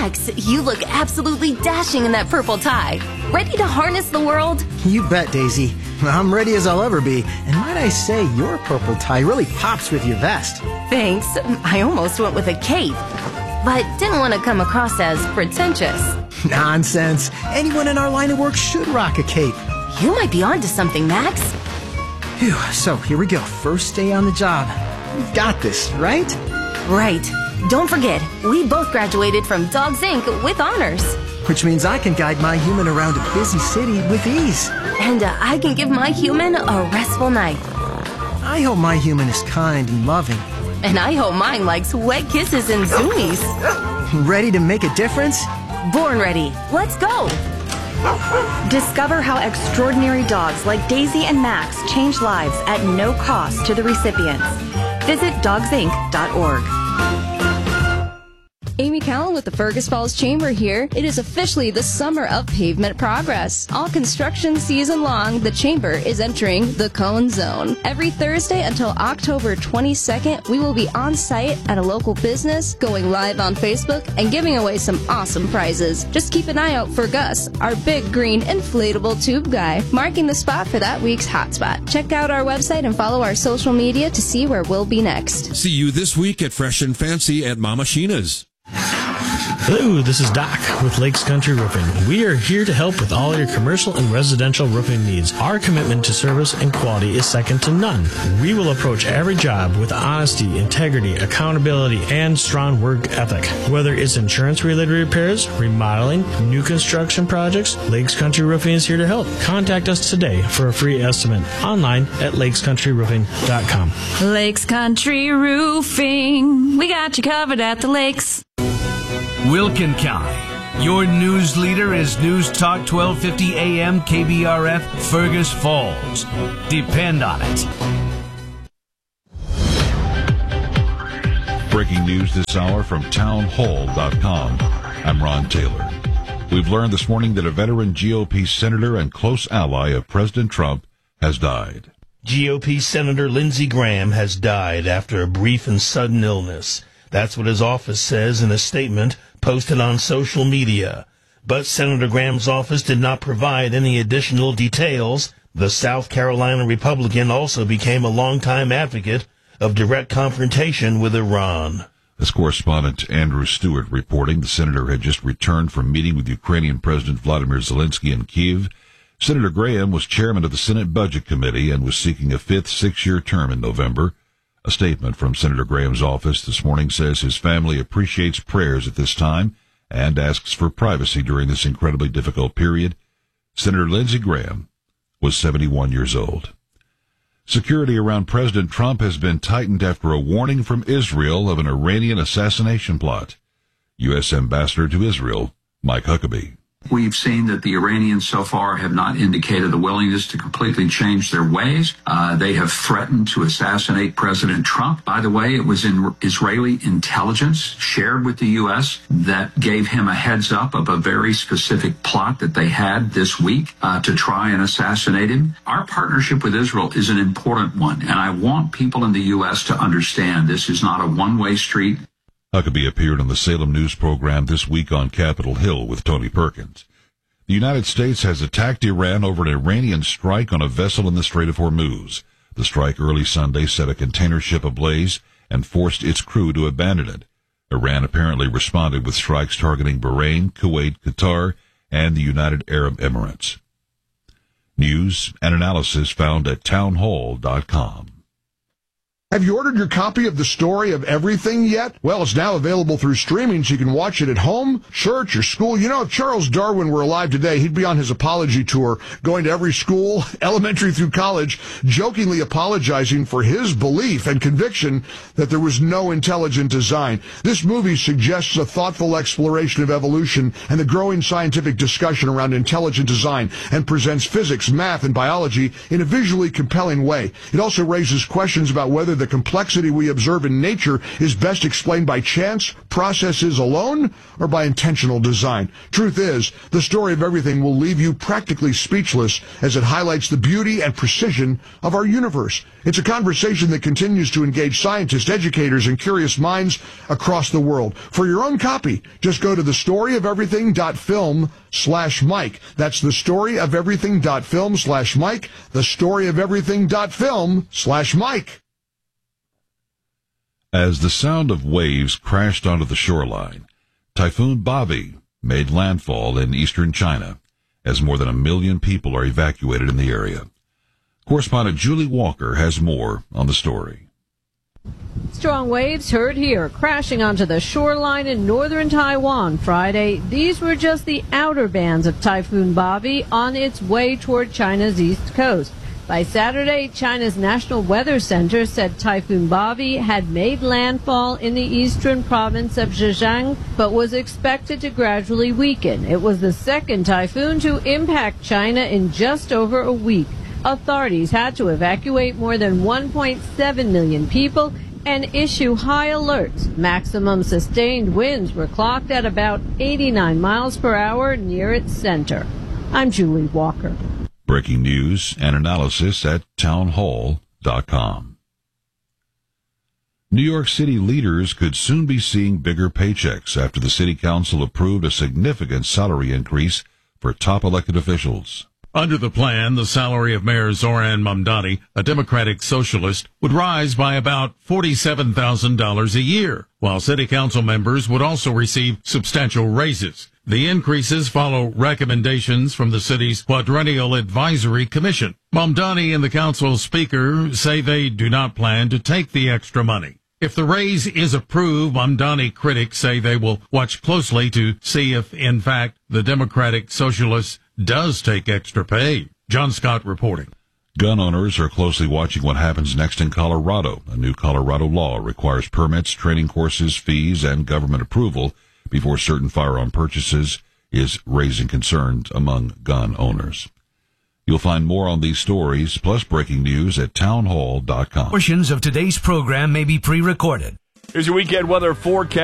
Max, you look absolutely dashing in that purple tie. Ready to harness the world? You bet, Daisy. I'm ready as I'll ever be. And might I say, your purple tie really pops with your vest. Thanks. I almost went with a cape, but didn't want to come across as pretentious. Nonsense. Anyone in our line of work should rock a cape. You might be onto something, Max. Phew, so here we go. First day on the job. We've got this, right? Right. Don't forget, we both graduated from Dogs Inc. with honors. Which means I can guide my human around a busy city with ease. And I can give my human a restful night. I hope my human is kind and loving. And I hope mine likes wet kisses and zoomies. Ready to make a difference? Born ready. Let's go. Discover how extraordinary dogs like Daisy and Max change lives at no cost to the recipients. Visit dogsinc.org. Amy Callan with the Fergus Falls Chamber here. It is officially the summer of pavement progress. All construction season long, the Chamber is entering the Cone Zone. Every Thursday until October 22nd, we will be on site at a local business, going live on Facebook, and giving away some awesome prizes. Just keep an eye out for Gus, our big green inflatable tube guy, marking the spot for that week's hotspot. Check out our website and follow our social media to see where we'll be next. See you this week at Fresh and Fancy at Mama Sheena's. Hello, this is Doc with Lakes Country Roofing. We are here to help with all your commercial and residential roofing needs. Our commitment to service and quality is second to none. We will approach every job with honesty, integrity, accountability, and strong work ethic. Whether it's insurance-related repairs, remodeling, new construction projects, Lakes Country Roofing is here to help. Contact us today for a free estimate online at lakescountryroofing.com. Lakes Country Roofing. We got you covered at the lakes. Wilkin County. Your news leader is News Talk 1250 AM KBRF Fergus Falls. Depend on it. Breaking news this hour from townhall.com. I'm Ron Taylor. We've learned this morning that a veteran GOP senator and close ally of President Trump has died. GOP Senator Lindsey Graham has died after a brief and sudden illness. That's what his office says in a statement posted on social media. But Senator Graham's office did not provide any additional details. The South Carolina Republican also became a longtime advocate of direct confrontation with Iran. As correspondent Andrew Stewart reporting, the senator had just returned from meeting with Ukrainian President Vladimir Zelensky in Kyiv. Senator Graham was chairman of the Senate Budget Committee and was seeking a fifth six-year term in November. A statement from Senator Graham's office this morning says his family appreciates prayers at this time and asks for privacy during this incredibly difficult period. Senator Lindsey Graham was 71 years old. Security around President Trump has been tightened after a warning from Israel of an Iranian assassination plot. U.S. Ambassador to Israel, Mike Huckabee. We've seen that the Iranians so far have not indicated a willingness to completely change their ways. They have threatened to assassinate President Trump. By the way, it was in Israeli intelligence shared with the U.S. that gave him a heads up of a very specific plot that they had this week to try and assassinate him. Our partnership with Israel is an important one, and I want people in the U.S. to understand this is not a one-way street. Huckabee appeared on the Salem News program this week on Capitol Hill with Tony Perkins. The United States has attacked Iran over an Iranian strike on a vessel in the Strait of Hormuz. The strike early Sunday set a container ship ablaze and forced its crew to abandon it. Iran apparently responded with strikes targeting Bahrain, Kuwait, Qatar, and the United Arab Emirates. News and analysis found at townhall.com. Have you ordered your copy of The Story of Everything yet? Well, it's now available through streaming, so you can watch it at home, church, or school. You know, if Charles Darwin were alive today, he'd be on his apology tour, going to every school, elementary through college, jokingly apologizing for his belief and conviction that there was no intelligent design. This movie suggests a thoughtful exploration of evolution and the growing scientific discussion around intelligent design, and presents physics, math, and biology in a visually compelling way. It also raises questions about whether the complexity we observe in nature is best explained by chance processes alone or by intentional design. Truth is, the story of everything will leave you practically speechless as it highlights the beauty and precision of our universe. It's a conversation that continues to engage scientists, educators, and curious minds across the world. For your own copy, just go to thestoryofeverything.film/Mike. That's thestoryofeverything.film/Mike. Thestoryofeverything.film/Mike. As the sound of waves crashed onto the shoreline, Typhoon Bobby made landfall in eastern China as more than 1 million people are evacuated in the area. Correspondent Julie Walker has more on the story. Strong waves heard here, crashing onto the shoreline in northern Taiwan Friday. These were just the outer bands of Typhoon Bobby on its way toward China's east coast. By Saturday, China's National Weather Center said Typhoon Bobby had made landfall in the eastern province of Zhejiang, but was expected to gradually weaken. It was the second typhoon to impact China in just over a week. Authorities had to evacuate more than 1.7 million people and issue high alerts. Maximum sustained winds were clocked at about 89 miles per hour near its center. I'm Julie Walker. Breaking news and analysis at townhall.com. New York City leaders could soon be seeing bigger paychecks after the city council approved a significant salary increase for top elected officials. Under the plan, the salary of Mayor Zoran Mamdani, a Democratic socialist, would rise by about $47,000 a year, while city council members would also receive substantial raises. The increases follow recommendations from the city's Quadrennial Advisory Commission. Mamdani and the council speaker say they do not plan to take the extra money. If the raise is approved, Mamdani critics say they will watch closely to see if, in fact, the Democratic Socialist does take extra pay. John Scott reporting. Gun owners are closely watching what happens next in Colorado. A new Colorado law requires permits, training courses, fees, and government approval before certain firearm purchases is raising concerns among gun owners. You'll find more on these stories, plus breaking news at townhall.com. Portions of today's program may be pre-recorded. Here's your weekend weather forecast.